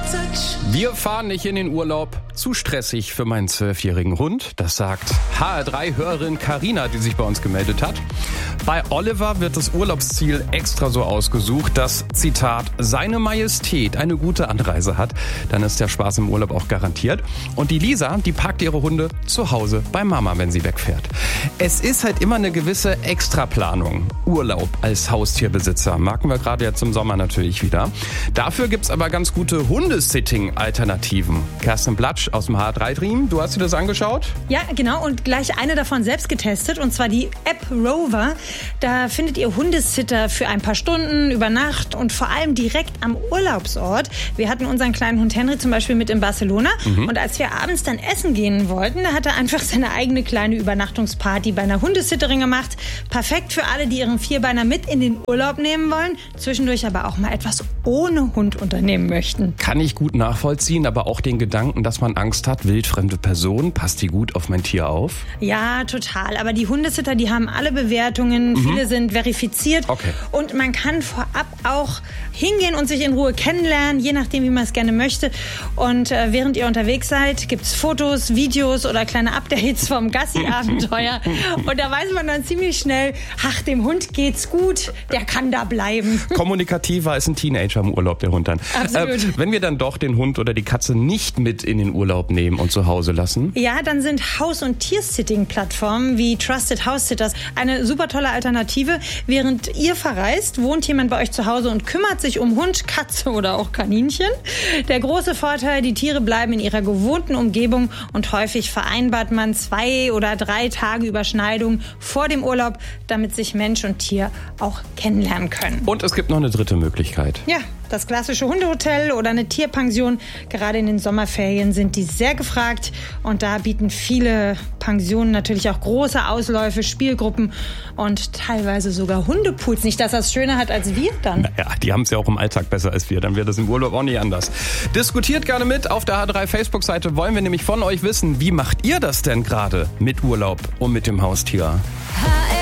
Wir fahren nicht in den Urlaub. Zu stressig für meinen 12-jährigen Hund. Das sagt HR3-Hörerin Carina, die sich bei uns gemeldet hat. Bei Oliver wird das Urlaubsziel extra so ausgesucht, dass, Zitat, seine Majestät eine gute Anreise hat. Dann ist der Spaß im Urlaub auch garantiert. Und die Lisa, die parkt ihre Hunde zu Hause bei Mama, wenn sie wegfährt. Es ist halt immer eine gewisse Extraplanung. Urlaub als Haustierbesitzer. Merken wir gerade jetzt im Sommer natürlich wieder. Dafür gibt's aber ganz gute Hundesitting-Alternativen. Kerstin Blatsch aus dem HR3-Team, du hast dir das angeschaut? Ja, genau, und gleich eine davon selbst getestet, und zwar die App Rover. Da findet ihr Hundesitter für ein paar Stunden, über Nacht und vor allem direkt am Urlaubsort. Wir hatten unseren kleinen Hund Henry zum Beispiel mit in Barcelona und als wir abends dann essen gehen wollten, da hat er einfach seine eigene kleine Übernachtungsparty bei einer Hundesitterin gemacht. Perfekt für alle, die ihren Vierbeiner mit in den Urlaub nehmen wollen, zwischendurch aber auch mal etwas ohne Hund unternehmen möchten. Kann ich gut nachvollziehen, aber auch den Gedanken, dass man Angst hat, wildfremde Personen, passt die gut auf mein Tier auf? Ja, total. Aber die Hundesitter, die haben alle Bewertungen, viele sind verifiziert. Okay. Und man kann vorab auch hingehen und sich in Ruhe kennenlernen, je nachdem, wie man es gerne möchte. Und während ihr unterwegs seid, gibt's Fotos, Videos oder kleine Updates vom Gassi-Abenteuer. Und da weiß man dann ziemlich schnell, ach, dem Hund geht's gut, der kann da bleiben. Kommunikativer als ein Teenager im Urlaub, der Hund dann. Absolut. Wenn wir dann doch den Hund oder die Katze nicht mit in den Urlaub nehmen und zu Hause lassen? Ja, dann sind Haus- und Tiersitting-Plattformen wie Trusted House Sitters eine super tolle Alternative. Während ihr verreist, wohnt jemand bei euch zu Hause und kümmert sich um Hund, Katze oder auch Kaninchen. Der große Vorteil, die Tiere bleiben in ihrer gewohnten Umgebung und häufig vereinbart man 2 oder 3 Tage Überschneidung vor dem Urlaub, damit sich Mensch und Tier auch kennenlernen können. Und es gibt noch eine dritte Möglichkeit. Ja, das klassische Hundehotel oder eine Tierpension. Gerade in den Sommerferien sind die sehr gefragt und da bieten viele Pensionen natürlich auch große Ausläufe, Spielgruppen und teilweise sogar Hundepools. Nicht, dass das schöner hat als wir dann. Naja, die haben es ja auch im Alltag besser als wir. Dann wäre das im Urlaub auch nicht anders. Diskutiert gerne mit. Auf der HR3 Facebook-Seite wollen wir nämlich von euch wissen, wie macht ihr das denn gerade mit Urlaub und mit dem Haustier? HR